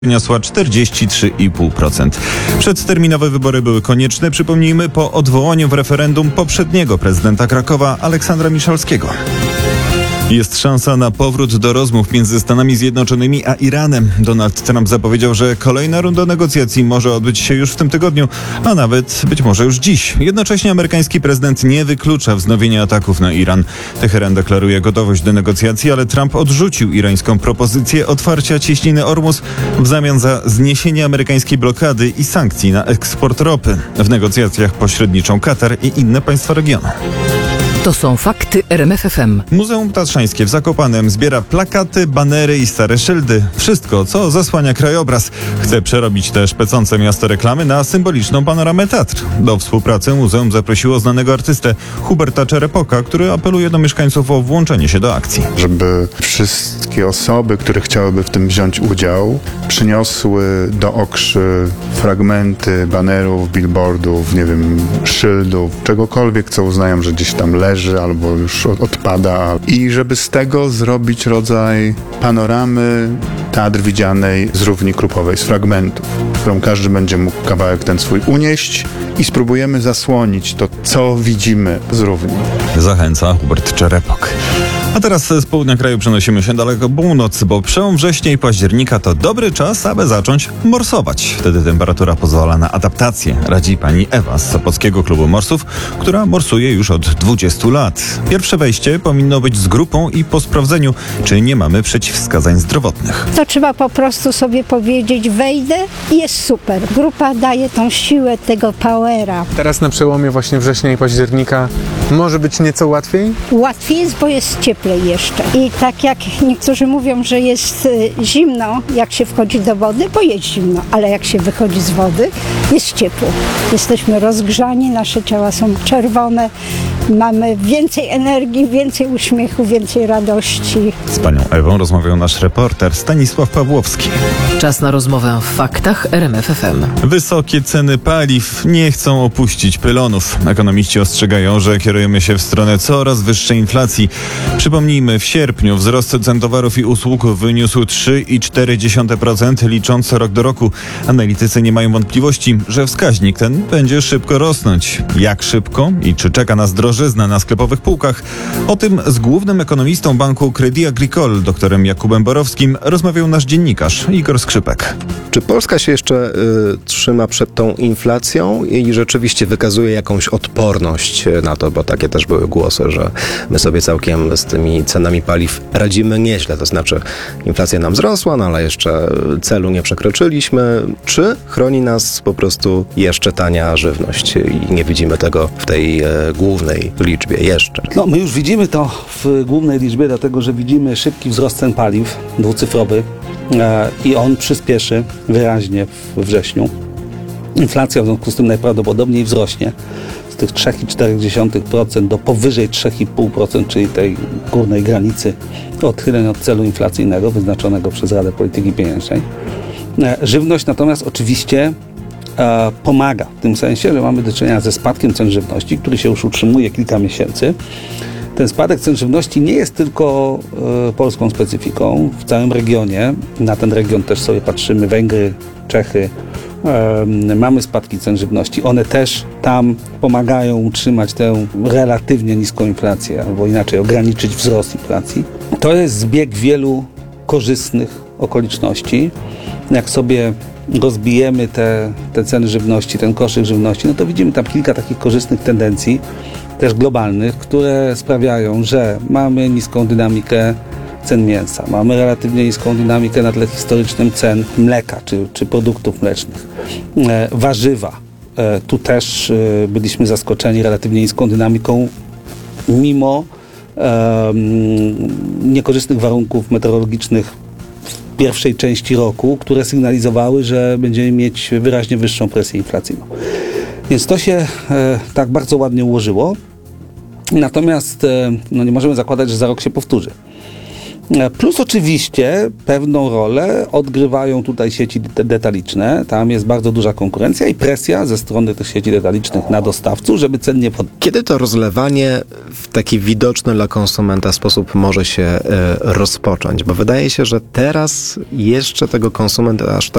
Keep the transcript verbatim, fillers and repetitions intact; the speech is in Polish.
wyniosła czterdzieści trzy i pół procent. Przedterminowe wybory były konieczne, przypomnijmy, po odwołaniu w referendum poprzedniego prezydenta Krakowa Aleksandra Miszalskiego. Jest szansa na powrót do rozmów między Stanami Zjednoczonymi a Iranem. Donald Trump zapowiedział, że kolejna runda negocjacji może odbyć się już w tym tygodniu, a nawet być może już dziś. Jednocześnie amerykański prezydent nie wyklucza wznowienia ataków na Iran. Teheran deklaruje gotowość do negocjacji, ale Trump odrzucił irańską propozycję otwarcia cieśniny Ormus w zamian za zniesienie amerykańskiej blokady i sankcji na eksport ropy. W negocjacjach pośredniczą Katar i inne państwa regionu. To są fakty R M F F M. Muzeum Tatrzańskie w Zakopanem zbiera plakaty, banery i stare szyldy. Wszystko, co zasłania krajobraz. Chce przerobić te szpecące miasto reklamy na symboliczną panoramę Tatr. Do współpracy muzeum zaprosiło znanego artystę Huberta Czerepoka, który apeluje do mieszkańców o włączenie się do akcji. Żeby wszystkie osoby, które chciałyby w tym wziąć udział, przyniosły do okrzy fragmenty banerów, billboardów, nie wiem, szyldów, czegokolwiek, co uznają, że gdzieś tam leży albo już odpada i żeby z tego zrobić rodzaj panoramy Tatr widzianej z równi krupowej, z fragmentów, którą każdy będzie mógł kawałek ten swój unieść i spróbujemy zasłonić to, co widzimy z równi. Zachęca Hubert Czerepok. A teraz z południa kraju przenosimy się daleko północ, bo przełom września i października to dobry czas, aby zacząć morsować. Wtedy temperatura pozwala na adaptację, radzi pani Ewa z Sopockiego Klubu Morsów, która morsuje już od dwudziestu lat. Pierwsze wejście powinno być z grupą i po sprawdzeniu, czy nie mamy przeciwwskazań zdrowotnych. To trzeba po prostu sobie powiedzieć, wejdę i jest super. Grupa daje tą siłę tego powera. Teraz na przełomie właśnie września i października może być nieco łatwiej? Łatwiej jest, bo jest cieplej jeszcze. I tak jak niektórzy mówią, że jest zimno, jak się wchodzi do wody, bo jest zimno, ale jak się wychodzi z wody, jest ciepło. Jesteśmy rozgrzani, nasze ciała są czerwone, mamy więcej energii, więcej uśmiechu, więcej radości. Z panią Ewą rozmawiał nasz reporter Stanisław Pawłowski. Czas na rozmowę w faktach R M F F M. Wysokie ceny paliw nie chcą opuścić pylonów. Ekonomiści ostrzegają, że kierujemy się w stronę coraz wyższej inflacji. Przypomnijmy, w sierpniu wzrost cen towarów i usług wyniósł trzy i cztery dziesiąte procent, licząc rok do roku. Analitycy nie mają wątpliwości, że wskaźnik ten będzie szybko rosnąć. Jak szybko i czy czeka nas drożyzna na sklepowych półkach? O tym z głównym ekonomistą banku Crédit Agricole, doktorem Jakubem Borowskim, rozmawiał nasz dziennikarz Igor Skrzypek. Czy Polska się jeszcze y, trzyma przed tą inflacją i rzeczywiście wykazuje jakąś odporność na to, bo takie też były głosy, że my sobie całkiem z tymi cenami paliw radzimy nieźle, to znaczy inflacja nam wzrosła, no ale jeszcze celu nie przekroczyliśmy. Czy chroni nas po prostu jeszcze tania żywność i nie widzimy tego w tej e, głównej liczbie jeszcze? No, my już widzimy to w głównej liczbie, dlatego że widzimy szybki wzrost cen paliw, dwucyfrowy, e, i on przyspieszy wyraźnie w wrześniu. Inflacja w związku z tym najprawdopodobniej wzrośnie z tych trzy i cztery dziesiąte procent do powyżej trzy i pół procent, czyli tej górnej granicy odchyleń od celu inflacyjnego wyznaczonego przez Radę Polityki Pieniężnej. E, żywność natomiast oczywiście e, pomaga w tym sensie, że mamy do czynienia ze spadkiem cen żywności, który się już utrzymuje kilka miesięcy. Ten spadek cen żywności nie jest tylko e, polską specyfiką. W całym regionie, na ten region też sobie patrzymy, Węgry, Czechy, e, mamy spadki cen żywności. One też tam pomagają utrzymać tę relatywnie niską inflację, albo inaczej ograniczyć wzrost inflacji. To jest zbieg wielu korzystnych okoliczności. Jak sobie rozbijemy te, te ceny żywności, ten koszyk żywności, no to widzimy tam kilka takich korzystnych tendencji, też globalnych, które sprawiają, że mamy niską dynamikę cen mięsa, mamy relatywnie niską dynamikę na tle historycznym cen mleka czy, czy produktów mlecznych. E, warzywa. E, tu też e, byliśmy zaskoczeni relatywnie niską dynamiką, mimo e, niekorzystnych warunków meteorologicznych w pierwszej części roku, które sygnalizowały, że będziemy mieć wyraźnie wyższą presję inflacyjną. Więc to się e, tak bardzo ładnie ułożyło. Natomiast e, no nie możemy zakładać, że za rok się powtórzy. Plus oczywiście pewną rolę odgrywają tutaj sieci de- detaliczne. Tam jest bardzo duża konkurencja i presja ze strony tych sieci detalicznych na dostawców, żeby cen nie podnieść. Kiedy to rozlewanie w taki widoczny dla konsumenta sposób może się e, rozpocząć? Bo wydaje się, że teraz jeszcze tego konsument aż tak